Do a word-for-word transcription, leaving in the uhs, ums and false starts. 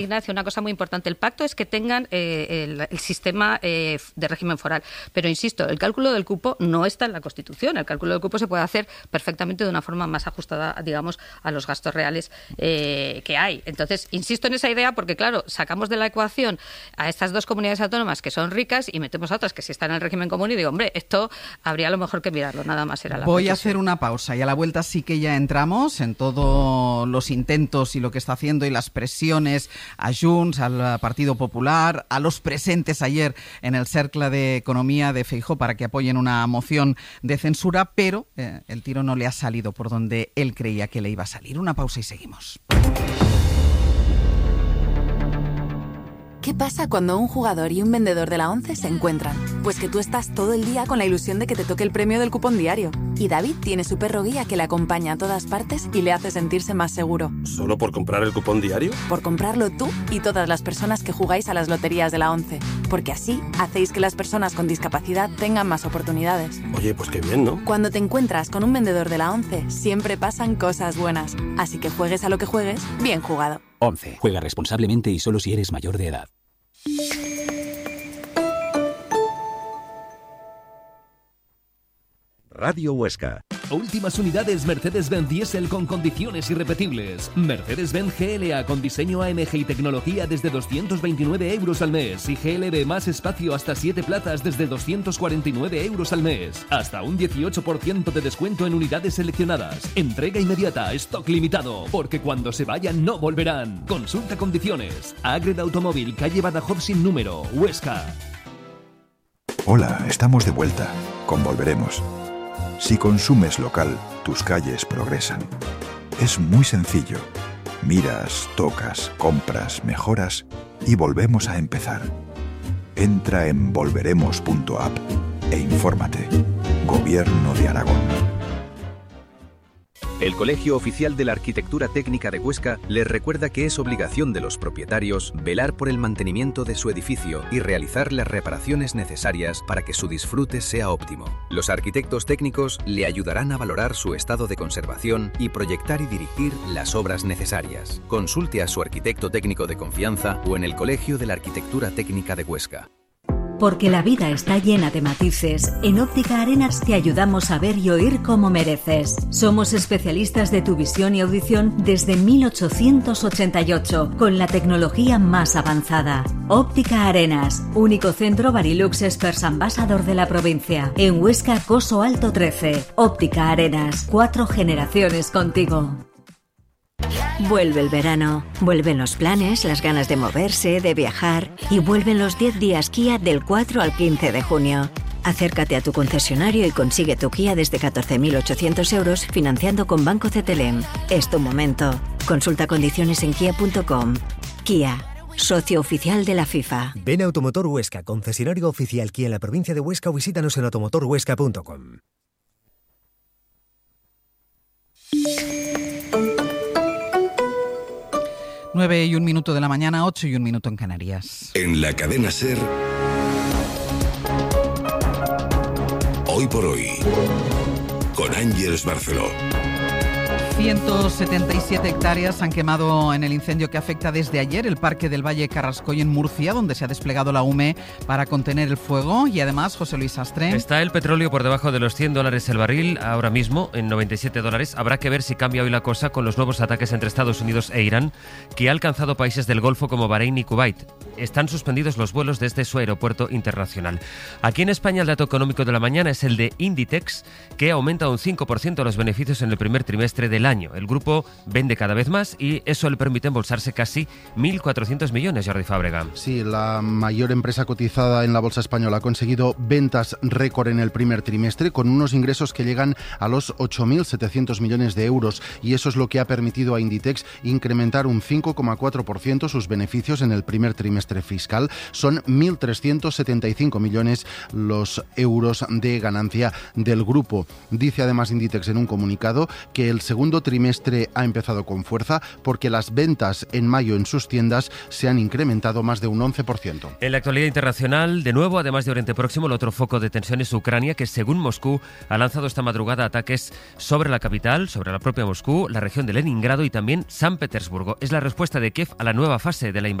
Ignacio, una cosa muy importante. El pacto es que tengan eh, el, el sistema eh, de régimen foral. Pero, insisto, el cálculo del cupo no está en la Constitución. El cálculo del cupo se puede hacer perfectamente de una forma más ajustada, digamos, a los gastos reales eh, que hay. Entonces, insisto en esa idea porque, claro, sacamos de la ecuación a estas dos comunidades autónomas que son ricas y metemos a otras que sí están en el régimen común y digo, hombre, esto habría a lo mejor que mirarlo. Nada más era la Voy precisión. a hacer una pausa y a la vuelta sí que ya entramos en todos los intentos y lo que está haciendo y las presiones a Junts, al Partido Popular, a los presentes ayer en el Cercle de Economía de Feijóo para que apoyen una moción de censura, pero eh, el tiro no le ha salido por donde él creía que le iba a salir. Una pausa y seguimos. ¿Qué pasa cuando un jugador y un vendedor de la ONCE se encuentran? Pues que tú estás todo el día con la ilusión de que te toque el premio del cupón diario. Y David tiene su perro guía que le acompaña a todas partes y le hace sentirse más seguro. ¿Solo por comprar el cupón diario? Por comprarlo tú y todas las personas que jugáis a las loterías de la ONCE. Porque así hacéis que las personas con discapacidad tengan más oportunidades. Oye, pues qué bien, ¿no? Cuando te encuentras con un vendedor de la ONCE, siempre pasan cosas buenas. Así que juegues a lo que juegues, bien jugado. ONCE. Juega responsablemente y solo si eres mayor de edad. Radio Huesca. Últimas unidades Mercedes-Benz Diesel con condiciones irrepetibles. Mercedes-Benz G L A con diseño A M G y tecnología desde doscientos veintinueve euros al mes y G L B más espacio hasta siete plazas desde doscientos cuarenta y nueve euros al mes. Hasta un dieciocho por ciento de descuento en unidades seleccionadas. Entrega inmediata, stock limitado, porque cuando se vayan no volverán. Consulta condiciones. Agreda Automóvil, calle Badajoz sin número, Huesca. Hola, estamos de vuelta. Con Volveremos. Si consumes local, tus calles progresan. Es muy sencillo. Miras, tocas, compras, mejoras y volvemos a empezar. Entra en volveremos punto app e infórmate. Gobierno de Aragón. El Colegio Oficial de la Arquitectura Técnica de Huesca les recuerda que es obligación de los propietarios velar por el mantenimiento de su edificio y realizar las reparaciones necesarias para que su disfrute sea óptimo. Los arquitectos técnicos le ayudarán a valorar su estado de conservación y proyectar y dirigir las obras necesarias. Consulte a su arquitecto técnico de confianza o en el Colegio de la Arquitectura Técnica de Huesca. Porque la vida está llena de matices, en Óptica Arenas te ayudamos a ver y oír como mereces. Somos especialistas de tu visión y audición desde mil ochocientos ochenta y ocho, con la tecnología más avanzada. Óptica Arenas, único centro Varilux Experts Ambassador de la provincia. En Huesca, Coso Alto trece. Óptica Arenas, cuatro generaciones contigo. Vuelve el verano, vuelven los planes, las ganas de moverse, de viajar y vuelven los diez días Kia del cuatro al quince de junio. Acércate a tu concesionario y consigue tu Kia desde catorce mil ochocientos euros financiando con Banco Cetelem. Es tu momento. Consulta condiciones en kia punto com. Kia, socio oficial de la FIFA. Ven a Automotor Huesca, concesionario oficial Kia en la provincia de Huesca o visítanos en automotor huesca punto com. Nueve y un minuto de la mañana, ocho y un minuto en Canarias. En la cadena SER, Hoy por Hoy, con Ángeles Barceló. ciento setenta y siete hectáreas han quemado en el incendio que afecta desde ayer el Parque del Valle Carrascoy en Murcia, donde se ha desplegado la U M E para contener el fuego. Y además, José Luis Astre. Está el petróleo por debajo de los cien dólares el barril, ahora mismo en noventa y siete dólares. Habrá que ver si cambia hoy la cosa con los nuevos ataques entre Estados Unidos e Irán, que ha alcanzado países del Golfo como Bahrein y Kuwait. Están suspendidos los vuelos desde su aeropuerto internacional. Aquí en España el dato económico de la mañana es el de Inditex, que aumenta un cinco por ciento los beneficios en el primer trimestre del año. El grupo vende cada vez más y eso le permite embolsarse casi mil cuatrocientos millones, Jordi Fábrega. Sí, la mayor empresa cotizada en la bolsa española ha conseguido ventas récord en el primer trimestre, con unos ingresos que llegan a los ocho mil setecientos millones de euros, y eso es lo que ha permitido a Inditex incrementar un cinco coma cuatro por ciento sus beneficios en el primer trimestre trimestre fiscal. Son mil trescientos setenta y cinco millones los euros de ganancia del grupo. Dice además Inditex en un comunicado que el segundo trimestre ha empezado con fuerza porque las ventas en mayo en sus tiendas se han incrementado más de un once por ciento. En la actualidad internacional, de nuevo, además de Oriente Próximo, el otro foco de tensión es Ucrania, que según Moscú ha lanzado esta madrugada ataques sobre la capital, sobre la propia Moscú, la región de Leningrado y también San Petersburgo. Es la respuesta de Kiev a la nueva fase de la invasión